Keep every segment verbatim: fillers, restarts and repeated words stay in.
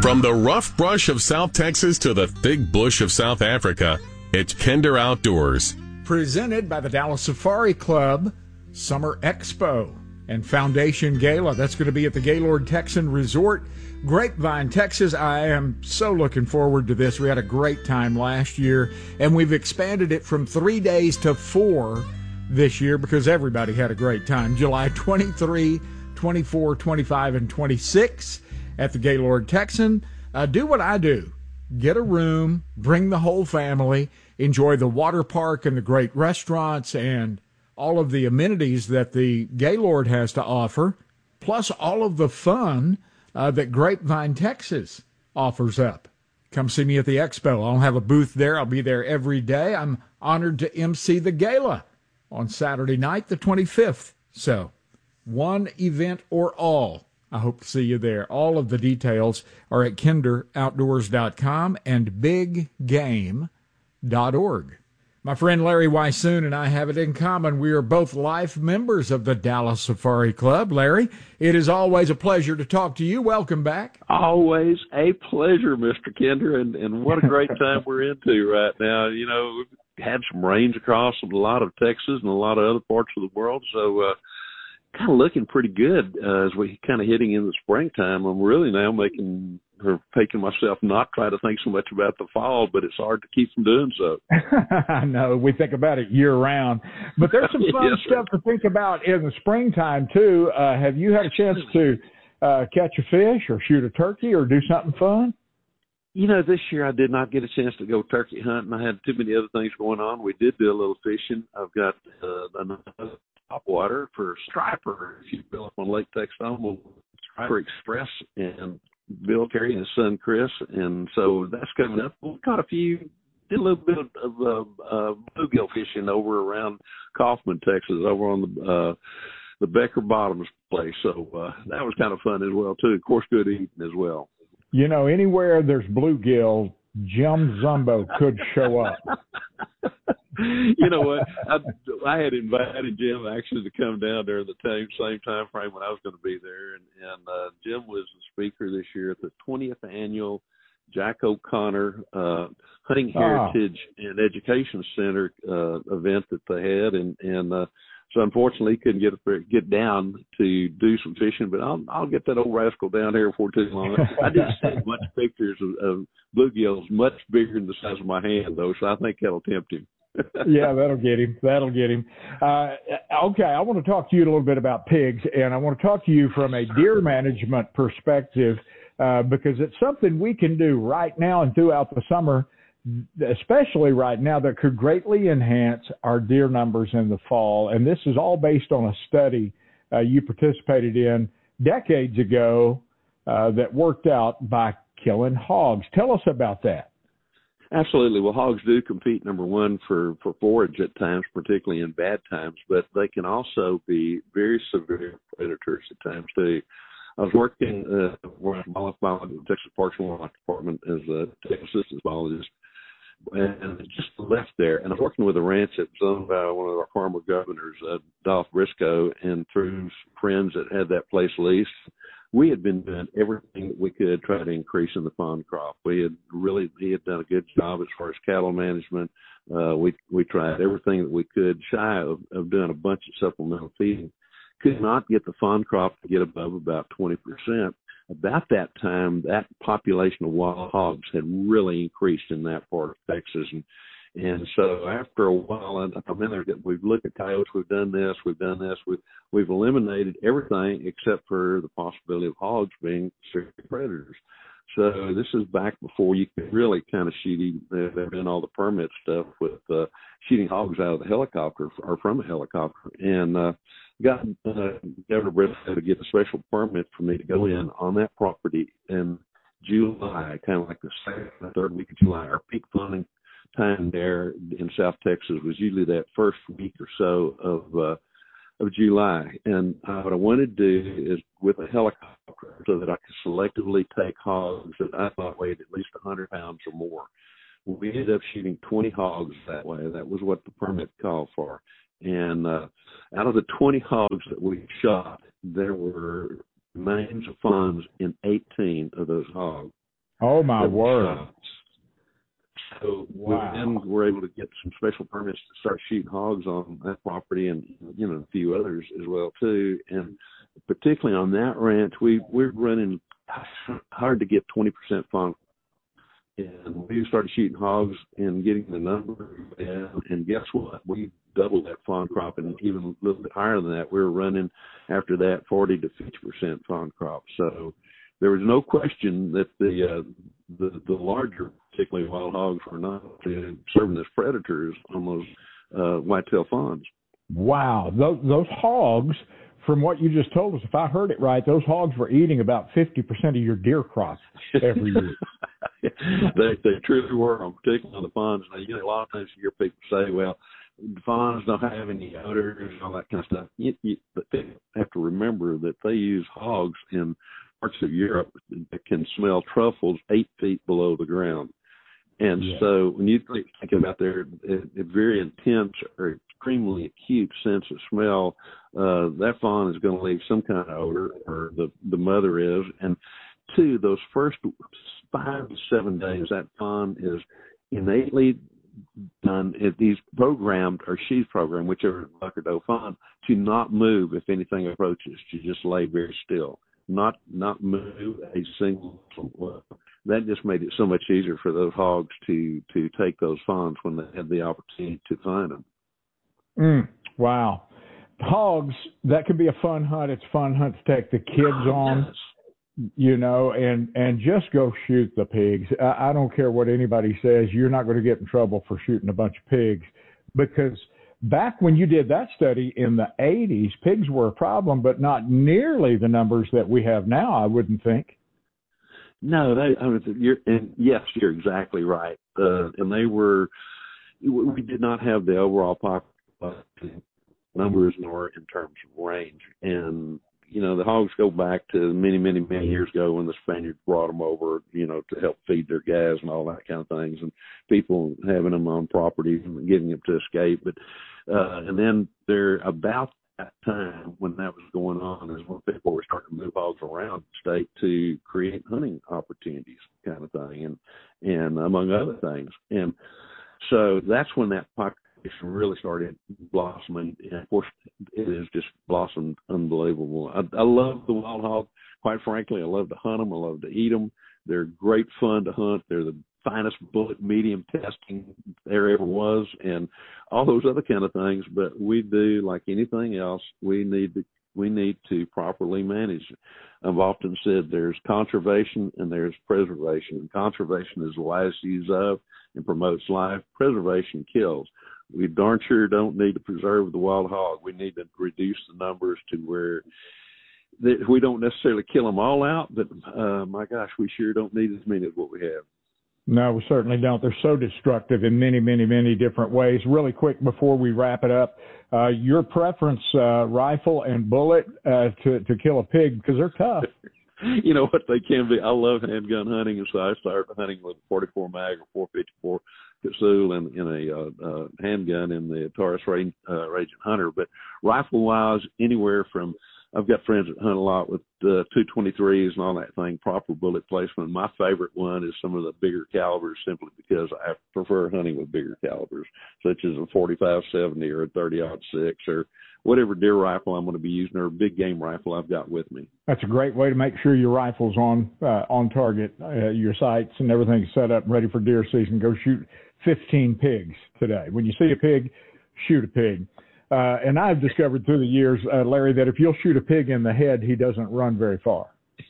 From the rough brush of South Texas to the thick bush of South Africa, it's Kinder Outdoors. Presented by the Dallas Safari Club, Summer Expo and Foundation Gala. That's going to be at the Gaylord Texan Resort, Grapevine, Texas. I am so looking forward to this. We had a great time last year, and we've expanded it from three days to four this year because everybody had a great time. July twenty-third, twenty-fourth, twenty-fifth, and twenty-sixth at the Gaylord Texan. Uh, do what I do. Get a room, bring the whole family, enjoy the water park and the great restaurants and all of the amenities that the Gaylord has to offer, plus all of the fun uh, that Grapevine, Texas offers up. Come see me at the expo. I'll have a booth there. I'll be there every day. I'm honored to emcee the gala on Saturday night, the twenty-fifth. So, one event or all. I hope to see you there. All of the details are at kinder outdoors dot com and big game dot org. My friend Larry Weissoon and I have it in common. We are both life members of the Dallas Safari Club. Larry, it is always a pleasure to talk to you. Welcome back. Always a pleasure, Mister Kinder, and, and what a great time we're into right now. You know, we've had some rains across a lot of Texas and a lot of other parts of the world, so uh, kind of looking pretty good uh, as we kind of hitting in the springtime. I'm really now making or making myself not try to think so much about the fall, but it's hard to keep from doing so. I know. We think about it year round. But there's some fun yes, stuff to think about in the springtime, too. Uh, have you had a chance to uh, catch a fish or shoot a turkey or do something fun? You know, this year I did not get a chance to go turkey hunting. I had too many other things going on. We did do a little fishing. I've got uh, another topwater for striper, if you will, up on Lake Texoma, Striper Express, and Bill Terry and his son Chris, and so that's coming up. We caught a few, did a little bit of, of uh, uh, bluegill fishing over around Kaufman, Texas, over on the uh, the Becker Bottoms place. So uh, that was kind of fun as well too. Of course, good eating as well. You know, anywhere there's bluegill, Jim Zumbo could show up. You know what? I, I had invited Jim actually to come down there at the same, same time frame when I was going to be there. And, and uh, Jim was the speaker this year at the twentieth annual Jack O'Connor uh, Hunting Heritage ah. and Education Center uh, event that they had. And, and uh, so unfortunately he couldn't get get down to do some fishing, but I'll, I'll get that old rascal down here before too long. I did see a bunch of pictures of, of bluegills much bigger than the size of my hand, though, so I think that'll tempt him. Yeah, that'll get him. That'll get him. Uh, okay, I want to talk to you a little bit about pigs, and I want to talk to you from a deer management perspective uh, because it's something we can do right now and throughout the summer, especially right now, that could greatly enhance our deer numbers in the fall. And this is all based on a study uh, you participated in decades ago uh, that worked out by killing hogs. Tell us about that. Absolutely. Well, hogs do compete, number one, for, for forage at times, particularly in bad times, but they can also be very severe predators at times, too. I was working uh, with the Texas Parks and Wildlife Department as a technical assistant biologist, and just left there. And I was working with a ranch that was owned by one of our former governors, uh, Dolph Briscoe, and through friends that had that place leased, we had been doing everything that we could to try to increase in the fawn crop. We had really, he had done a good job as far as cattle management. Uh, we we tried everything that we could, shy of, of doing a bunch of supplemental feeding. Could not get the fawn crop to get above about twenty percent. About that time, that population of wild hogs had really increased in that part of Texas. And And so after a while, I'm in there, we've looked at coyotes, we've done this, we've done this, we've, we've eliminated everything except for the possibility of hogs being serious predators. So this is back before you could really kind of shoot, they've done all the permit stuff with uh, shooting hogs out of the helicopter or from a helicopter. And uh, got uh, Governor Briscoe to get a special permit for me to go in on that property in July, kind of like the second or third week of July. Our peak funding time there in South Texas was usually that first week or so of uh, of July. And uh, what I wanted to do is with a helicopter so that I could selectively take hogs that I thought weighed at least one hundred pounds or more. We ended up shooting twenty hogs that way. That was what the permit called for. And uh, out of the twenty hogs that we shot, there were remains of fawns in eighteen of those hogs. Oh, my word. Uh, so wow. we then were able to get some special permits to start shooting hogs on that property, and, you know, a few others as well, too. And particularly on that ranch, we, we're running hard to get twenty percent fawn. And we started shooting hogs and getting the number down. And guess what? We doubled that fawn crop, and even a little bit higher than that. We were running after that forty to fifty percent fawn crop. So there was no question that the uh, the, the larger, particularly wild hogs, were not serving as predators on those uh, whitetail fawns. Wow, those, those hogs, from what you just told us, if I heard it right, those hogs were eating about fifty percent of your deer crop every year. they they truly were, particularly on the fawns. Now, you know, a lot of times you hear people say, well, the fawns don't have any odors and all that kind of stuff. You, you, but they have to remember that they use hogs in parts of Europe that can smell truffles eight feet below the ground. And yeah. so when you think about their a, a very intense or extremely acute sense of smell, uh, that fawn is going to leave some kind of odor, or the, the mother is. And two, those first five to seven days, that fawn is innately done, if he's programmed, or she's programmed, whichever buck or doe fawn, to not move if anything approaches, to just lay very still, not not move a single well. That just made it so much easier for those hogs to to take those fawns when they had the opportunity to find them. Mm, wow. Hogs, that could be a fun hunt. It's a fun hunt to take the kids on. Yes. You know, and, and just go shoot the pigs. I, I don't care what anybody says. You're not going to get in trouble for shooting a bunch of pigs, because back when you did that study in the eighties, pigs were a problem, but not nearly the numbers that we have now, I wouldn't think. No, they, I mean, you're, and yes, you're exactly right. Uh, and they were, we did not have the overall population numbers nor in terms of range. And, you know, the hogs go back to many, many, many years ago when the Spaniards brought them over, you know, to help feed their guys and all that kind of things, and people having them on property and getting them to escape. But, uh, and then they're about that time when that was going on is when people were starting to move hogs around the state to create hunting opportunities, kind of thing, and, and among other things. And so that's when that population really started blossoming, and of course it has just blossomed unbelievable. I, I love the wild hog. Quite frankly, I love to hunt them. I love to eat them. They're great fun to hunt. They're the finest bullet medium testing there ever was, and all those other kind of things. But we do, like anything else, we need to we need to properly manage it. I've often said there's conservation and there's preservation. And conservation is the wise use of and promotes life. Preservation kills. We darn sure don't need to preserve the wild hog. We need to reduce the numbers to where that we don't necessarily kill them all out, but uh, my gosh, we sure don't need as many as what we have. No, we certainly don't. They're so destructive in many, many, many different ways. Really quick before we wrap it up, uh, your preference, uh, rifle and bullet uh, to, to kill a pig, because they're tough. You know what, they can be. I love handgun hunting, and so I started hunting with a forty-four mag or four fifty-four Casull and in a uh, uh, handgun in the Taurus Range, uh, Raging Hunter. But rifle-wise, anywhere from, I've got friends that hunt a lot with uh, two twenty-threes and all that thing, proper bullet placement. My favorite one is some of the bigger calibers, simply because I prefer hunting with bigger calibers, such as a forty-five seventy or a thirty aught six or whatever deer rifle I'm going to be using, or a big game rifle I've got with me. That's a great way to make sure your rifle's on uh, on target, uh, your sights and everything's set up and ready for deer season. Go shoot fifteen pigs today. When you see a pig, shoot a pig. Uh, and I've discovered through the years, uh, Larry, that if you'll shoot a pig in the head, he doesn't run very far.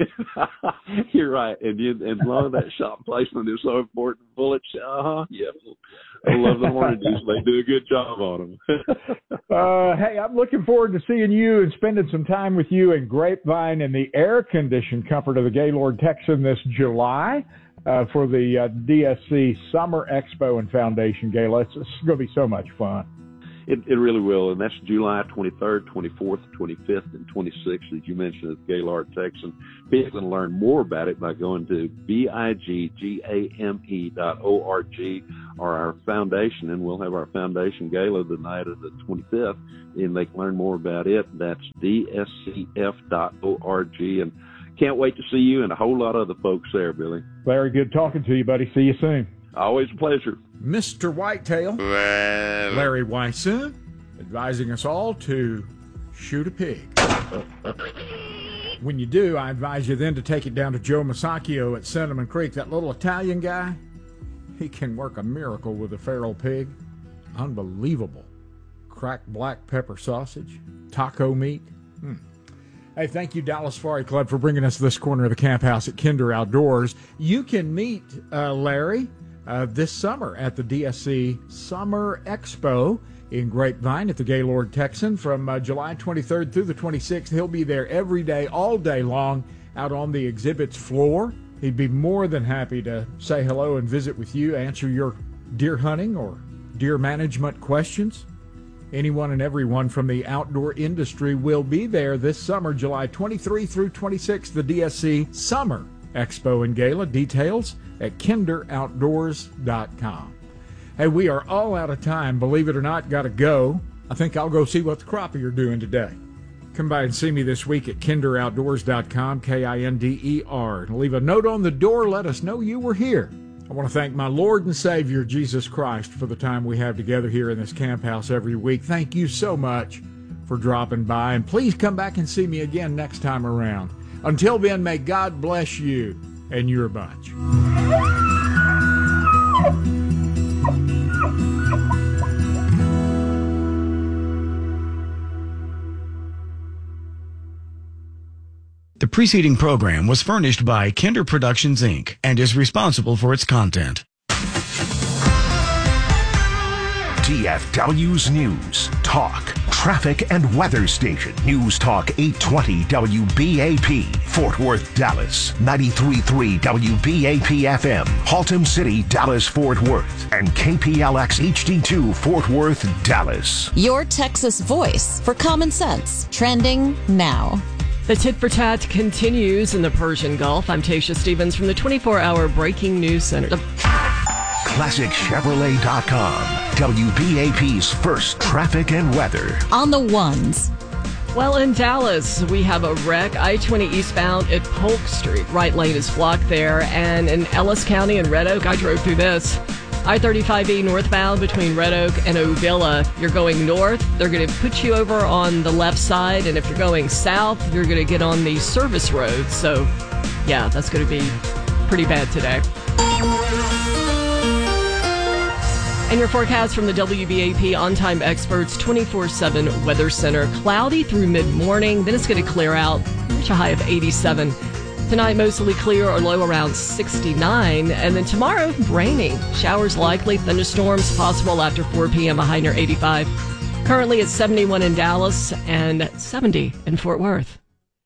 You're right. And, you, and as long as that shot placement is so important, bullets, uh-huh, yeah. I love the hornets. They do a good job on them. uh, hey, I'm looking forward to seeing you and spending some time with you in Grapevine in the air-conditioned comfort of the Gaylord Texan this July uh, for the uh, D S C Summer Expo and Foundation Gala. It's, it's going to be so much fun. It, it really will, and that's July twenty-third, twenty-fourth, twenty-fifth, and twenty-sixth, as you mentioned, at the Gaylord Texan. People can learn more about it by going to B I G G A M E dot O R G or our foundation, and we'll have our foundation gala the night of the twenty-fifth, and they can learn more about it. That's D S C F dot org, and can't wait to see you and a whole lot of other folks there, Billy. Larry, good talking to you, buddy. See you soon. Always a pleasure. Mister Whitetail, Larry Weishuhn, advising us all to shoot a pig. When you do, I advise you then to take it down to Joe Masacchio at Cinnamon Creek. That little Italian guy, he can work a miracle with a feral pig. Unbelievable. Cracked black pepper sausage, taco meat. Hmm. Hey, thank you, Dallas Safari Club, for bringing us this corner of the camp house at Kinder Outdoors. You can meet uh, Larry uh, this summer at the D S C Summer Expo in Grapevine at the Gaylord Texan from uh, July twenty-third through the twenty-sixth. He'll be there every day, all day long, out on the exhibits floor. He'd be more than happy to say hello and visit with you, answer your deer hunting or deer management questions. Anyone and everyone from the outdoor industry will be there this summer, July twenty-third through twenty-sixth, the D S C Summer Expo and Gala. Details at kinder outdoors dot com. Hey, we are all out of time. Believe it or not, got to go. I think I'll go see what the crappie are doing today. Come by and see me this week at kinder outdoors dot com, K I N D E R. Leave a note on the door. Let us know you were here. I want to thank my Lord and Savior, Jesus Christ, for the time we have together here in this camp house every week. Thank you so much for dropping by, and please come back and see me again next time around. Until then, may God bless you and your bunch. The preceding program was furnished by Kinder Productions, Incorporated and is responsible for its content. T F W's News, Talk, Traffic and Weather Station. News Talk eight twenty W B A P, Fort Worth, Dallas. ninety-three point three W B A P F M, Haltom City, Dallas, Fort Worth. And K P L X H D two, Fort Worth, Dallas. Your Texas voice for common sense. Trending now. The tit for tat continues in the Persian Gulf. I'm Tasha Stevens from the twenty-four hour Breaking News Center. Classic Chevrolet dot com, W B A P's first traffic and weather. On the ones. Well, in Dallas, we have a wreck. I twenty eastbound at Polk Street. Right lane is blocked there. And in Ellis County and Red Oak, I drove through this. I thirty-five E northbound between Red Oak and Ovilla. You're going north, they're going to put you over on the left side, and if you're going south, you're going to get on the service road. So, yeah, that's going to be pretty bad today. And your forecast from the W B A P On-Time Experts twenty-four seven Weather Center. Cloudy through mid-morning, then it's going to clear out, reach a high of eighty-seven. Tonight, mostly clear or low around sixty-nine. And then tomorrow, raining. Showers likely, thunderstorms possible after four p.m., a high near eighty-five. Currently, it's seventy-one in Dallas and seventy in Fort Worth.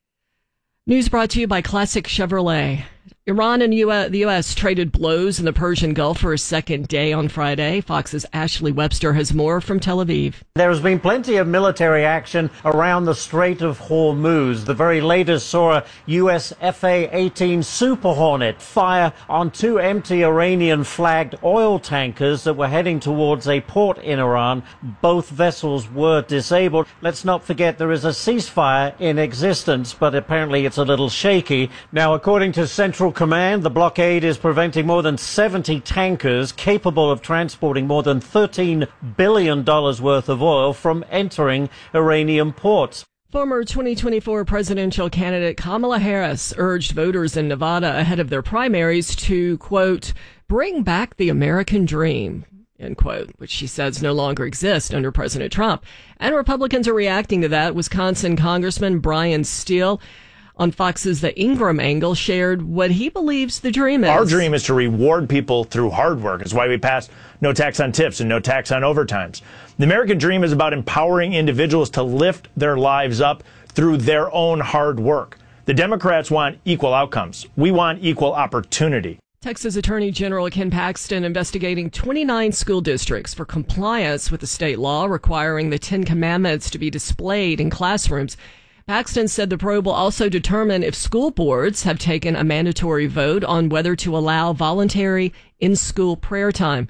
News brought to you by Classic Chevrolet. Iran and U S, the U S traded blows in the Persian Gulf for a second day on Friday. Fox's Ashley Webster has more from Tel Aviv. There has been plenty of military action around the Strait of Hormuz. The very latest saw a U S F A eighteen Super Hornet fire on two empty Iranian-flagged oil tankers that were heading towards a port in Iran. Both vessels were disabled. Let's not forget there is a ceasefire in existence, but apparently it's a little shaky. Now, according to Central Command, the blockade is preventing more than seventy tankers capable of transporting more than thirteen billion dollars worth of oil from entering Iranian ports. Former twenty twenty-four presidential candidate Kamala Harris urged voters in Nevada ahead of their primaries to, quote, bring back the American dream, end quote, which she says no longer exists under President Trump. And Republicans are reacting to that. Wisconsin Congressman Brian Steele on Fox's The Ingram Angle shared what he believes the dream is. Our dream is to reward people through hard work. It's why we passed no tax on tips and no tax on overtimes. The American dream is about empowering individuals to lift their lives up through their own hard work. The Democrats want equal outcomes. We want equal opportunity. Texas Attorney General Ken Paxton investigating twenty-nine school districts for compliance with the state law requiring the Ten Commandments to be displayed in classrooms. Paxton said the probe will also determine if school boards have taken a mandatory vote on whether to allow voluntary in-school prayer time.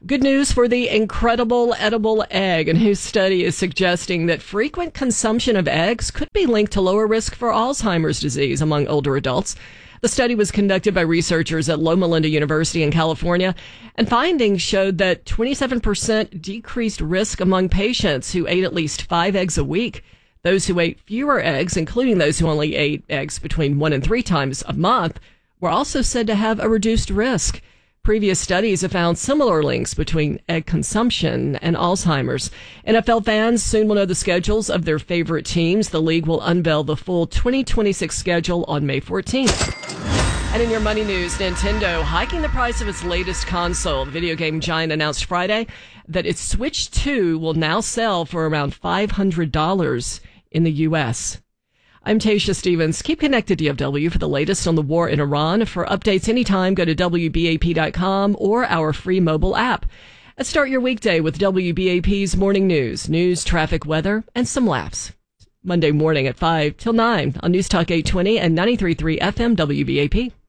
Good news for the incredible edible egg. A new study is suggesting that frequent consumption of eggs could be linked to lower risk for Alzheimer's disease among older adults. The study was conducted by researchers at Loma Linda University in California, and findings showed that twenty-seven percent decreased risk among patients who ate at least five eggs a week. Those who ate fewer eggs, including those who only ate eggs between one and three times a month, were also said to have a reduced risk. Previous studies have found similar links between egg consumption and Alzheimer's. N F L fans soon will know the schedules of their favorite teams. The league will unveil the full twenty twenty-six schedule on May fourteenth. And in your money news, Nintendo hiking the price of its latest console. The video game giant announced Friday that its Switch two will now sell for around five hundred dollars in the U S. I'm Tasha Stevens. Keep connected to D F W for the latest on the war in Iran. For updates anytime, go to W B A P dot com or our free mobile app. And start your weekday with W B A P's Morning News. News, traffic, weather, and some laughs. Monday morning at five till nine on News Talk eight twenty and ninety-three point three F M W B A P.